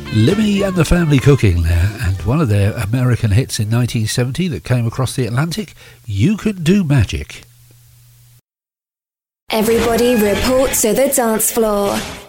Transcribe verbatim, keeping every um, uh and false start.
Limmy and the Family Cooking there, and one of their American hits in nineteen seventy that came across the Atlantic, You Can Do Magic. Everybody report to the dance floor.